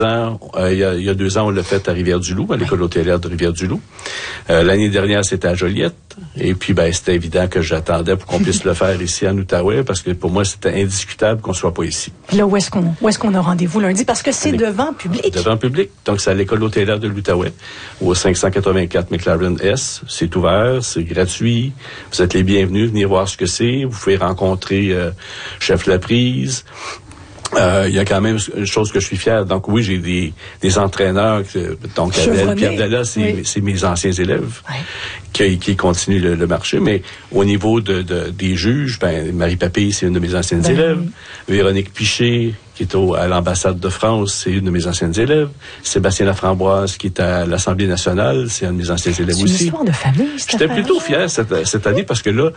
il y a 2 ans, on l'a fait à Rivière-du-Loup, à l'école hôtelière de Rivière-du-Loup. L'année dernière, c'était à Joliette. Et puis, c'était évident que j'attendais pour qu'on puisse le faire ici en Outaouais, parce que pour moi, c'était indiscutable qu'on soit pas ici. Puis là, où est-ce qu'on a rendez-vous lundi? Parce que c'est devant public. Devant public. Donc, c'est à l'école hôtelière de l'Outaouais, au 584 McLaren S. C'est ouvert, c'est gratuit. Vous êtes les bienvenus, venir voir ce que c'est. Vous pouvez rencontrer Chef Laprise. Il y a quand même une chose que je suis fier. Donc oui, j'ai des entraîneurs, donc Adèle, Pierre Della, c'est mes anciens élèves qui continuent le marché. Mais au niveau des juges, Marie Papille, c'est une de mes anciennes élèves. Véronique Piché, qui est à l'ambassade de France, c'est une de mes anciennes élèves. Sébastien Laframboise, qui est à l'Assemblée nationale, c'est un de mes anciens élèves aussi. C'est une histoire de famille, J'étais plutôt fier cette année parce que là,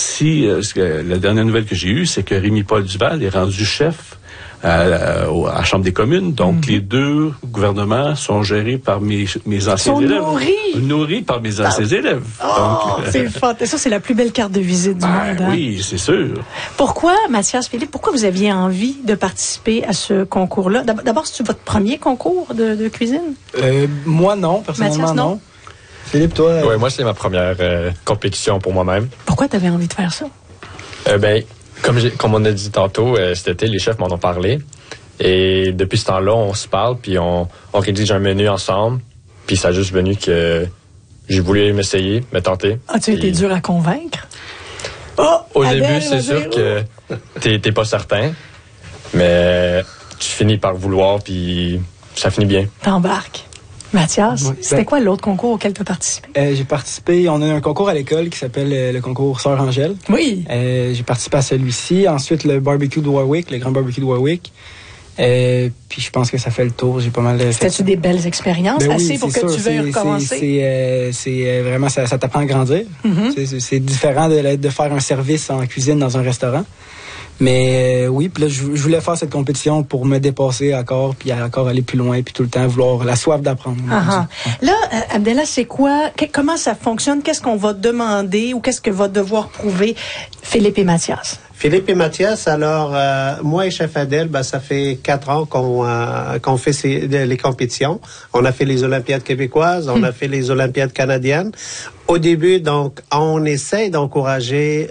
la dernière nouvelle que j'ai eue, c'est que Rémi-Paul Duval est rendu chef à la Chambre des communes. Donc, les 2 gouvernements sont gérés par mes anciens élèves. Nourris par mes anciens élèves. C'est fantastique. Ça, c'est la plus belle carte de visite du monde. Hein? Oui, c'est sûr. Pourquoi, Mathias Philippe, pourquoi vous aviez envie de participer à ce concours-là? D'abord, c'est votre premier concours de cuisine? Moi, non. Personnellement, Mathias, non. Philippe, toi? Oui, moi, c'est ma première compétition pour moi-même. Pourquoi tu avais envie de faire ça? Comme on a dit tantôt, cet été, les chefs m'en ont parlé. Et depuis ce temps-là, on se parle, puis on rédige un menu ensemble. Puis ça a juste venu que j'ai voulu m'essayer, me tenter. As-tu été dur à convaincre? Au début, c'est sûr que t'es pas certain. Mais tu finis par vouloir, puis ça finit bien. T'embarques. Mathias, c'était quoi l'autre concours auquel tu as participé? J'ai participé, on a un concours à l'école qui s'appelle le concours Sœur Angèle. Oui. J'ai participé à celui-ci. Ensuite, le barbecue de Warwick, le grand barbecue de Warwick. Puis je pense que ça fait le tour. J'ai pas mal fait. C'était-tu des belles expériences? Assez pour que tu veuilles recommencer? C'est vraiment, ça t'apprend à grandir. Mm-hmm. C'est différent de faire un service en cuisine dans un restaurant. Mais oui, puis là, je voulais faire cette compétition pour me dépasser encore, puis encore aller plus loin, puis tout le temps vouloir la soif d'apprendre. Là, Abdallah, c'est quoi? Comment ça fonctionne? Qu'est-ce qu'on va demander ou qu'est-ce que va devoir prouver Philippe et Mathias? Philippe et Mathias, alors moi et Chef Adèle, ça fait 4 ans qu'on fait les compétitions. On a fait les Olympiades québécoises, on a fait les Olympiades canadiennes. Au début, donc, on essaie d'encourager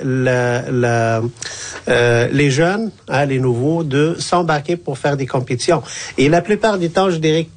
les jeunes, les nouveaux, de s'embarquer pour faire des compétitions. Et la plupart du temps, je dirais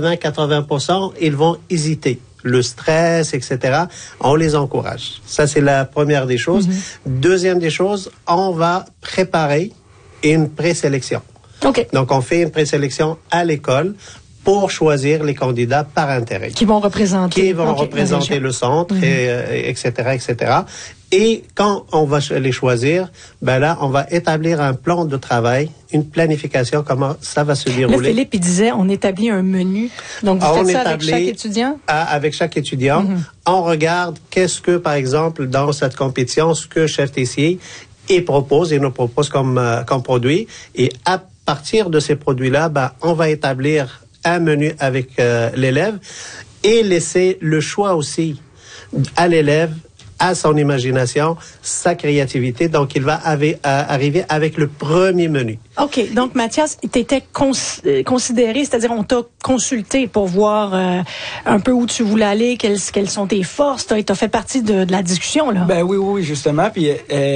80%, ils vont hésiter. Le stress, etc., on les encourage. Ça, c'est la première des choses. Deuxième des choses, on va préparer une présélection. Okay. Donc, on fait une présélection à l'école pour choisir les candidats par intérêt. Qui vont représenter le centre, etc., etc. Et quand on va les choisir, là, on va établir un plan de travail, une planification, comment ça va se dérouler. Là, Philippe, il disait, on établit un menu. Donc, vous faites ça avec chaque étudiant? Avec chaque étudiant. On regarde qu'est-ce que, par exemple, dans cette compétition, ce que Chef Tessier nous propose comme produit. Et à partir de ces produits-là, on va établir un menu avec l'élève et laisser le choix aussi à l'élève, à son imagination, sa créativité. Donc, il va arriver avec le premier menu. OK. Donc, Mathias, tu étais considéré, c'est-à-dire on t'a consulté pour voir un peu où tu voulais aller, quelles sont tes forces. Tu as fait partie de la discussion, là. Oui, justement. Puis,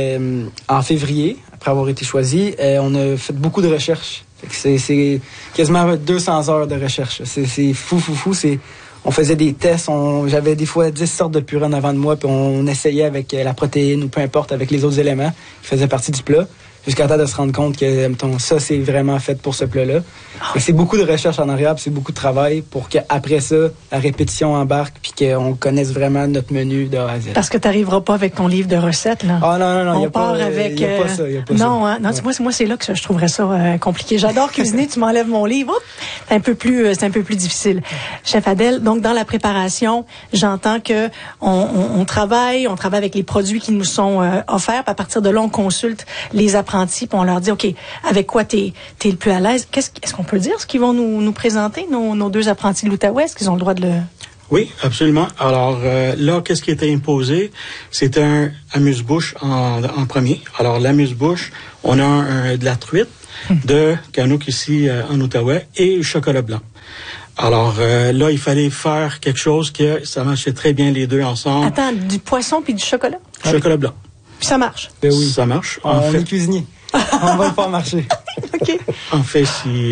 en février, après avoir été choisi, on a fait beaucoup de recherches. C'est quasiment 200 heures de recherche. C'est fou. On faisait des tests, j'avais des fois 10 sortes de purée en avant de moi, puis on essayait avec la protéine ou peu importe, avec les autres éléments qui faisaient partie du plat, jusqu'à temps de se rendre compte que ça, c'est vraiment fait pour ce plat-là. C'est beaucoup de recherche en arrière, puis c'est beaucoup de travail pour qu'après ça, la répétition embarque, puis qu'on connaisse vraiment notre menu de A à Z. Parce que tu n'arriveras pas avec ton livre de recettes, là. Ah non, il n'y a pas ça. Non, moi, c'est là que je trouverais ça compliqué. J'adore cuisiner, tu m'enlèves mon livre, c'est un peu plus difficile. Chef Adèle, donc dans la préparation, j'entends que on travaille avec les produits qui nous sont offerts, puis à partir de là, on consulte les apprentis, puis on leur dit, OK, avec quoi t'es le plus à l'aise? Est-ce qu'on peut dire ce qu'ils vont nous présenter, nos 2 apprentis de l'Outaouais? Est-ce qu'ils ont le droit de le... Oui, absolument. Alors là, qu'est-ce qui était imposé? C'est un amuse-bouche en premier. Alors l'amuse-bouche, on a de la truite de Canuck ici en Outaouais et chocolat blanc. Alors là, il fallait faire quelque chose que ça marchait très bien les deux ensemble. Attends, du poisson puis du chocolat? Chocolat blanc. Puis ça marche? Ben oui. Ça marche. On est cuisinier. On va le faire marcher. OK. En fait,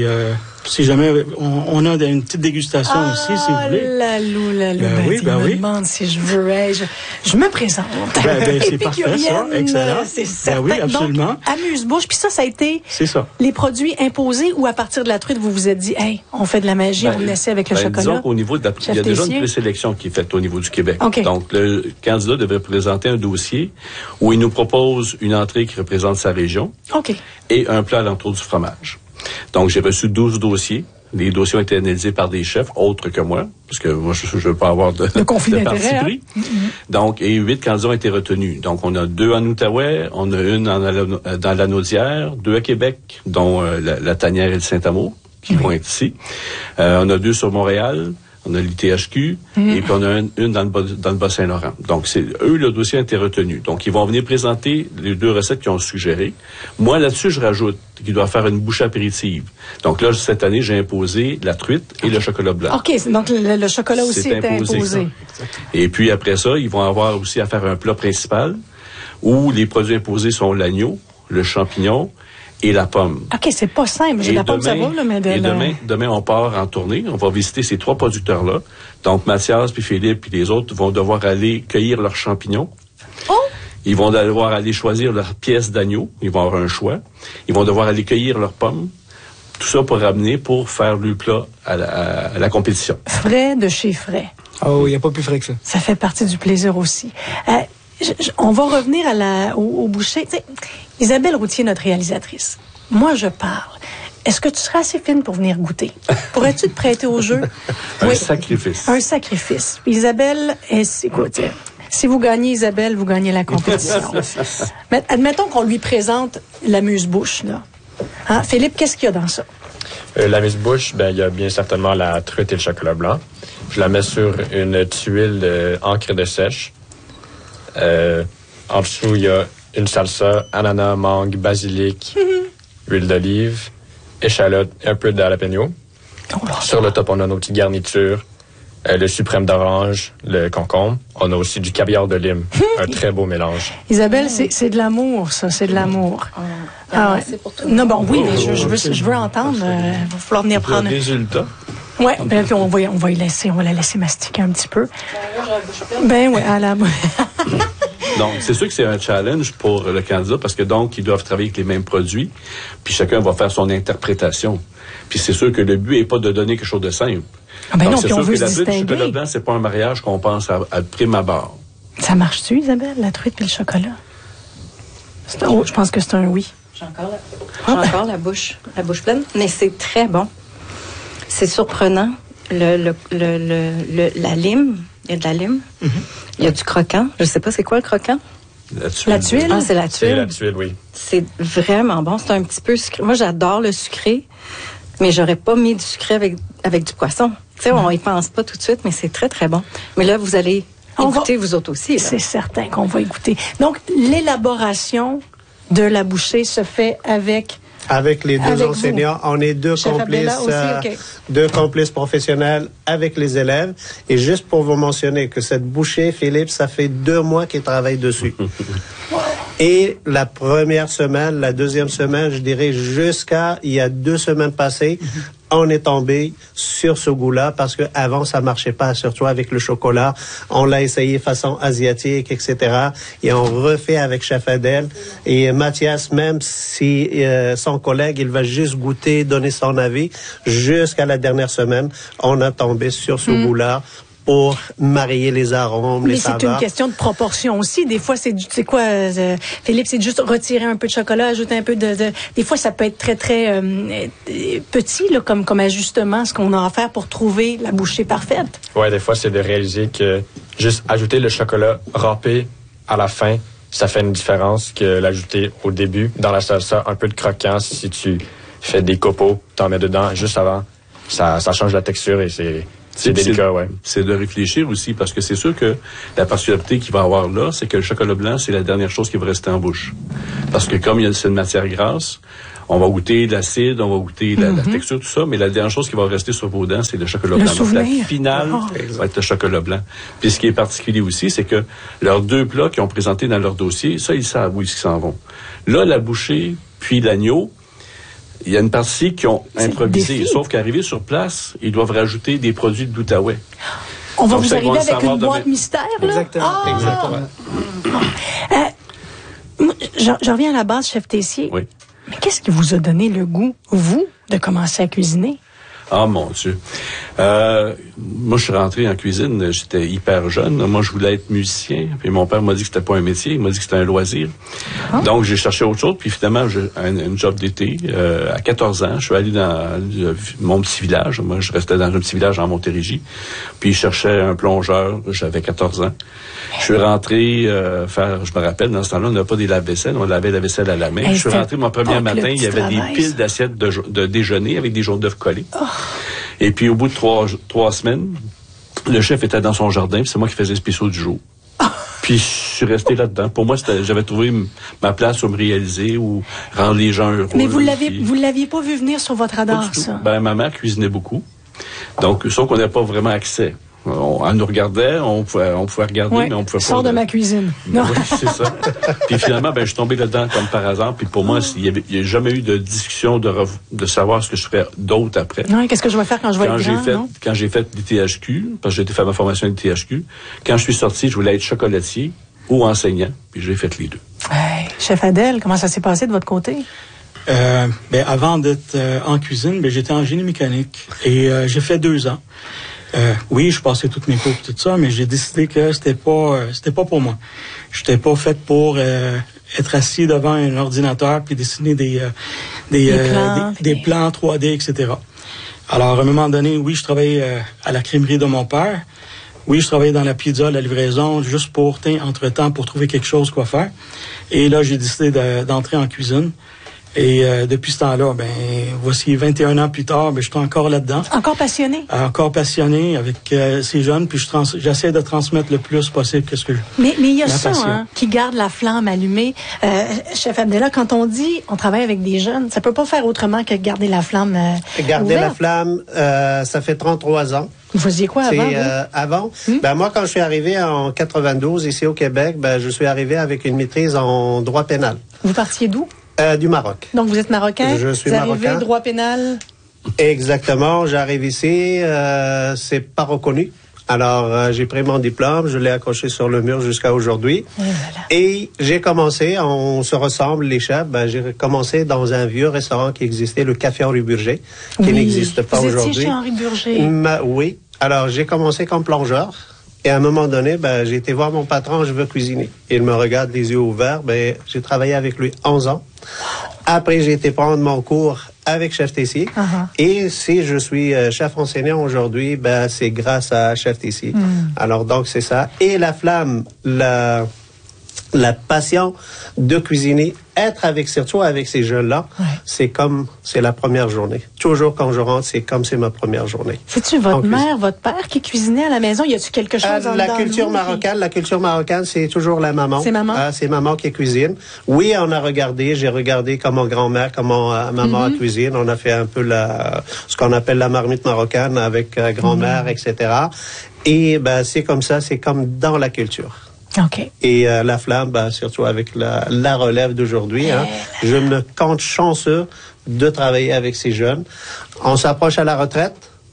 si jamais on a une petite dégustation aussi, si vous voulez. La lalou. oui, Il me oui. demande si je veux. Hey, je me présente. C'est parfait, ça. Excellent. C'est certain. Oui, absolument. Donc, amuse-bouche. Puis ça a été C'est ça. les produits imposés ou à partir de la truite, vous vous êtes dit, hey, on fait de la magie, on le laissait avec le chocolat. Disons qu'au niveau de il y a déjà une présélection qui est faite au niveau du Québec. Okay. Donc, le candidat devrait présenter un dossier où il nous propose une entrée qui représente sa région OK. et un plat alentour du fromage. Donc, j'ai reçu 12 dossiers. Les dossiers ont été analysés par des chefs autres que moi, parce que moi, je ne veux pas avoir de conflit de d'intérêt, parti pris. Donc, et 8 candidats ont été retenus. Donc, on a 2 en Outaouais, on a une dans la Naudière, 2 à Québec, dont la Tanière et le Saint-Amour, qui vont être ici. On a 2 sur Montréal. On a l'ITHQ et puis on a une dans le Bas-Saint-Laurent. Donc, c'est eux, le dossier a été retenu. Donc, ils vont venir présenter les 2 recettes qu'ils ont suggérées. Moi, là-dessus, je rajoute qu'ils doivent faire une bouchée apéritive. Donc là, cette année, j'ai imposé la truite et le chocolat blanc. OK, donc le chocolat aussi C'est était imposé. Et puis, après ça, ils vont avoir aussi à faire un plat principal où les produits imposés sont l'agneau, le champignon et la pomme. OK, c'est pas simple. J'ai la pomme, ça va, là, mais demain, on part en tournée. On va visiter ces 3 producteurs-là. Donc, Mathias, puis Philippe, puis les autres vont devoir aller cueillir leurs champignons. Oh! Ils vont devoir aller choisir leur pièce d'agneau. Ils vont avoir un choix. Ils vont devoir aller cueillir leurs pommes. Tout ça pour ramener, pour faire le plat à la compétition. Frais de chez frais. Oh, il n'y a pas plus frais que ça. Ça fait partie du plaisir aussi. On va revenir au boucher. Tu sais, Isabelle Routier, notre réalisatrice. Moi, je parle. Est-ce que tu seras assez fine pour venir goûter? Pourrais-tu te prêter au jeu? Un sacrifice. Un sacrifice. Isabelle, écoute, si vous gagnez Isabelle, vous gagnez la compétition. Mais admettons qu'on lui présente l'amuse-bouche, là. Hein? Philippe, qu'est-ce qu'il y a dans ça? L'amuse-bouche, il y a bien certainement la truite et le chocolat blanc. Je la mets sur une tuile encre de sèche. En dessous, il y a une salsa, ananas, mangue, basilic, huile d'olive, échalote et un peu de jalapeno. Sur le top, on a nos petites garnitures, le suprême d'orange, le concombre. On a aussi du caviar de Lime, un très beau mélange. Isabelle, c'est de l'amour, ça, c'est de l'amour. Ouais. Pour tout non, bon, oui, mais je veux entendre. Il va falloir venir prendre. Résultat. Oui, ben, on va la laisser mastiquer un petit peu. Ben oui, à la. Donc, c'est sûr que c'est un challenge pour le candidat parce que donc, ils doivent travailler avec les mêmes produits, puis chacun va faire son interprétation. Puis c'est sûr que le but est pas de donner quelque chose de simple. Ah ben donc, non, c'est puis on sûr veut que se la truite distinguer. du chocolat blanc, c'est pas un mariage qu'on pense à prime abord. Ça marche-tu, Isabelle, la truite puis le chocolat? Je pense que c'est un oui. J'ai encore la bouche pleine, mais c'est très bon. C'est surprenant. La lime, il y a de la lime. Mm-hmm. Il y a du croquant. Je sais pas c'est quoi le croquant. La tuile? Ah, c'est la tuile. C'est la tuile, oui. C'est vraiment bon. C'est un petit peu sucré. Moi, j'adore le sucré, mais j'aurais pas mis du sucré avec du poisson. Tu sais, on y pense pas tout de suite, mais c'est très, très bon. Mais là, vous allez écouter vous autres aussi. Là. C'est certain qu'on va écouter. Donc, l'élaboration de la bouchée se fait avec les deux enseignants. On est deux complices professionnels avec les élèves. Et juste pour vous mentionner que cette bouchée, Philippe, ça fait 2 mois qu'il travaille dessus. Et la première semaine, la deuxième semaine, je dirais jusqu'à il y a 2 semaines passées, on est tombé sur ce goût-là parce que avant ça marchait pas, surtout avec le chocolat. On l'a essayé façon asiatique, etc. Et on refait avec Chef Adèle. Et Mathias, même si son collègue, il va juste goûter, donner son avis, jusqu'à la dernière semaine, on a tombé sur ce goût-là pour marier les arômes, les saveurs. Mais c'est une question de proportion aussi. Des fois, c'est quoi, Philippe, c'est juste retirer un peu de chocolat, ajouter un peu de... Des fois, ça peut être très, très petit, là, comme ajustement, ce qu'on a à faire pour trouver la bouchée parfaite. Ouais, des fois, c'est de réaliser que juste ajouter le chocolat râpé à la fin, ça fait une différence que l'ajouter au début. Dans la salsa, un peu de croquant, si tu fais des copeaux, t'en mets dedans juste avant, ça change la texture et c'est délicat, ouais. C'est de réfléchir aussi, parce que c'est sûr que la particularité qu'il va avoir là, c'est que le chocolat blanc, c'est la dernière chose qui va rester en bouche. Parce que comme c'est une matière grasse, On va goûter l'acide, on va goûter la texture, tout ça, mais la dernière chose qui va rester sur vos dents, c'est le chocolat blanc. Souvenir. Donc, la finale va être le chocolat blanc. Puis ce qui est particulier aussi, c'est que leurs 2 plats qu'ils ont présentés dans leur dossier, ça, ils savent où ils s'en vont. Là, la bouchée, puis l'agneau, il y a une partie qui ont improvisé. Sauf qu'arriver sur place, ils doivent rajouter des produits de l'Outaouais. On va vous arriver avec une boîte mystère, là? Exactement. Je reviens à la base, chef Tessier. Oui. Mais qu'est-ce qui vous a donné le goût, vous, de commencer à cuisiner? Ah, mon Dieu. Moi, je suis rentré en cuisine, j'étais hyper jeune. Moi, je voulais être musicien. Puis mon père m'a dit que c'était pas un métier, il m'a dit que c'était un loisir. Donc, j'ai cherché autre chose. Puis finalement, j'ai un job d'été. À 14 ans, je suis allé dans mon petit village. Moi, je restais dans un petit village en Montérégie. Puis je cherchais un plongeur. J'avais 14 ans. Je suis rentré je me rappelle, dans ce temps-là, on n'a pas des lave-vaisselles, on lavait la vaisselle à la main. Je suis rentré mon premier matin, il y avait des piles d'assiettes de déjeuner avec des jaunes d'œufs collés. Et puis, au bout de 3 semaines, le chef était dans son jardin, puis c'est moi qui faisais les spéciaux du jour. Puis, je suis resté là-dedans. Pour moi, j'avais trouvé ma place où me réaliser, ou rendre les gens heureux. Mais vous l'aviez pas vu venir sur votre radar, ça? Ben, ma mère cuisinait beaucoup. Donc, sauf qu'on n'avait pas vraiment accès. Elle nous regardait, on pouvait regarder, mais on pouvait pas. Sors de ma cuisine. Non. Oui, c'est ça. Puis finalement, je suis tombé là-dedans comme par hasard. Puis pour moi, il n'y a jamais eu de discussion de savoir ce que je ferais d'autre après. Non, qu'est-ce que je vais faire quand je vais être grand, Quand j'ai fait l'ITHQ, parce que j'ai été faire ma formation à l'ITHQ, quand je suis sorti, je voulais être chocolatier ou enseignant. Puis j'ai fait les deux. Hey, chef Adel, comment ça s'est passé de votre côté? Avant d'être en cuisine, j'étais en génie mécanique et j'ai fait 2 ans. Oui, je passais toutes mes cours et tout ça, mais j'ai décidé que c'était pas pour moi. J'étais pas fait pour être assis devant un ordinateur puis dessiner des plans 3D, etc. Alors, à un moment donné, oui, je travaillais à la crèmerie de mon père. Oui, je travaillais dans la pizza, la livraison, juste entre-temps, pour trouver quelque chose quoi faire. Et là, j'ai décidé d'entrer en cuisine. Et depuis ce temps-là, voici 21 ans plus tard, je suis encore là-dedans. Encore passionné? Encore passionné avec ces jeunes, puis j'essaie de transmettre le plus possible que ce que Mais il y a ça, qui garde la flamme allumée. Chef Abdallah, quand on dit on travaille avec des jeunes, ça peut pas faire autrement que garder la flamme Garder ouverte. la flamme, ça fait 33 ans. Vous faisiez quoi avant? Avant? Moi, quand je suis arrivé en 92 ici au Québec, je suis arrivé avec une maîtrise en droit pénal. Vous partiez d'où? Du Maroc. Donc, vous êtes marocain? Je suis vous marocain. Arrivez, droit pénal? Exactement. J'arrive ici, c'est pas reconnu. Alors, j'ai pris mon diplôme, je l'ai accroché sur le mur jusqu'à aujourd'hui. Et j'ai commencé, on se ressemble, les chefs, j'ai commencé dans un vieux restaurant qui existait, le Café Henri Burger, qui n'existe pas aujourd'hui. Vous étiez chez Henri Burger? Oui. Alors, j'ai commencé comme plongeur. Et à un moment donné, j'ai été voir mon patron, je veux cuisiner. Il me regarde les yeux ouverts. J'ai travaillé avec lui 11 ans. Après, j'ai été prendre mon cours avec Chef Tessier. Et si je suis chef enseignant aujourd'hui, c'est grâce à Chef Tessier. Alors, donc, c'est ça. Et la flamme, la passion de cuisiner, être surtout avec ces jeunes-là, c'est la première journée. Toujours quand je rentre, c'est comme c'est ma première journée. C'est-tu votre mère, votre père qui cuisinait à la maison? Y a-tu quelque chose en La culture marocaine, c'est toujours la maman. C'est maman? C'est maman qui cuisine. Oui, j'ai regardé comment grand-mère, comment maman cuisine. On a fait un peu ce qu'on appelle la marmite marocaine avec grand-mère, etc. Et c'est comme ça, c'est comme dans la culture. Okay. Et la flamme, surtout avec la relève d'aujourd'hui, je me compte chanceux de travailler avec ces jeunes. On s'approche à la retraite.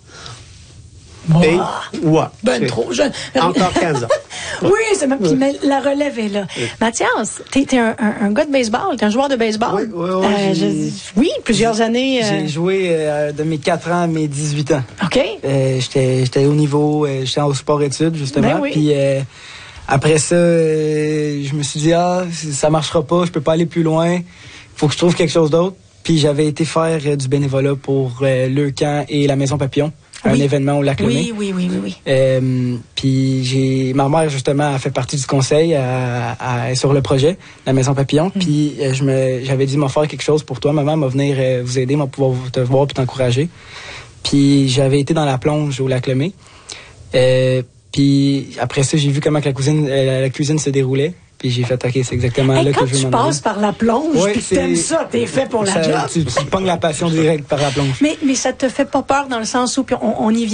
Et, trop jeune. Encore 15 ans. Oui, mais la relève est là. Mathias, t'es un gars de baseball, t'es un joueur de baseball. Oui, plusieurs années. J'ai joué de mes 4 ans à mes 18 ans. OK. J'étais au niveau, j'étais au sport-études, justement. Puis après ça, je me suis dit, ça marchera pas, je peux pas aller plus loin, faut que je trouve quelque chose d'autre. Puis j'avais été faire du bénévolat pour le camp et la Maison Papillon, un événement au Lac-Lemay. Oui. Puis ma mère, justement, a fait partie du conseil sur le projet, la Maison Papillon. Puis j'avais dit, m'en faire quelque chose pour toi, maman, m'a venir vous aider, m'a pouvoir te voir puis t'encourager. Puis j'avais été dans la plonge au Lac-Lemay. Puis après ça, j'ai vu comment que la cuisine se déroulait. Puis j'ai fait, OK, c'est exactement là que quand je veux tu m'en aller. passes par la plonge, Oui, puis que t'aimes ça, t'es fait pour la job. Tu pognes la passion directe par la plonge. Mais ça te fait pas peur dans le sens où, puis on y vient